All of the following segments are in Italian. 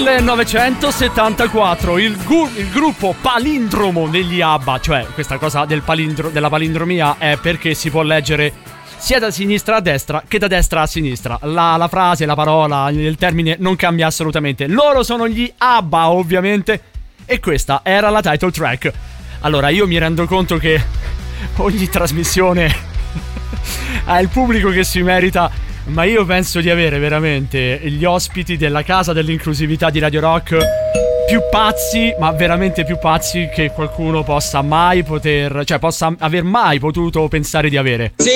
1974 il gruppo palindromo degli ABBA, cioè questa cosa della palindromia è perché si può leggere sia da sinistra a destra che da destra a sinistra. La frase, la parola, il termine non cambia assolutamente. Loro sono gli ABBA, ovviamente, e questa era la title track. Allora, io mi rendo conto che ogni trasmissione ha il pubblico che si merita, ma io penso di avere veramente gli ospiti della casa dell'inclusività di Radio Rock più pazzi, ma veramente più pazzi che qualcuno possa mai possa aver mai potuto pensare di avere. Sì.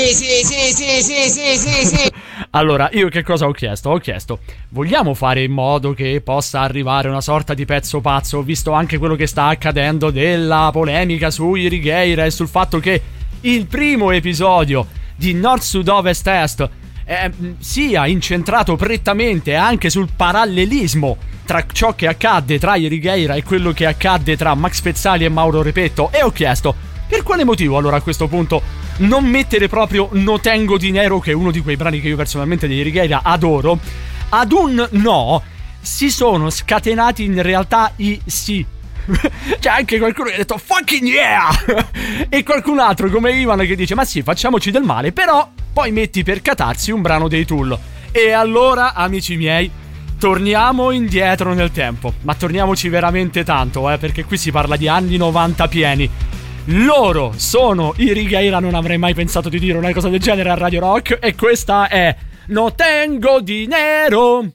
Allora, io che cosa ho chiesto? Ho chiesto, vogliamo fare in modo che possa arrivare una sorta di pezzo pazzo, visto anche quello che sta accadendo della polemica su Uri Geira e sul fatto che il primo episodio di Nord Sud Ovest Est sia incentrato prettamente anche sul parallelismo tra ciò che accadde tra Uri Geira e quello che accadde tra Max Pezzali e Mauro Repetto, e ho chiesto per quale motivo allora a questo punto non mettere proprio No Tengo Dinero, che è uno di quei brani che io personalmente di Uri Geira adoro. Ad un no si sono scatenati in realtà i sì. C'è anche qualcuno che ha detto fucking yeah e qualcun altro come Ivan che dice ma sì, facciamoci del male, però poi metti per catarsi un brano dei Tool. E allora, amici miei, torniamo indietro nel tempo, ma torniamoci veramente tanto, perché qui si parla di anni 90 pieni. Loro sono i Uri Geira, non avrei mai pensato di dire una cosa del genere a Radio Rock, e questa è No Tengo Dinero.